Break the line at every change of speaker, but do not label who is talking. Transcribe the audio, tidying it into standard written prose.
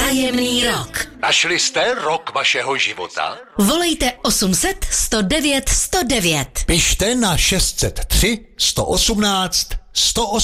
Vzájemný rok.
Našli jste rok vašeho života?
Volejte 800 109 109.
Pište na 603 118 108.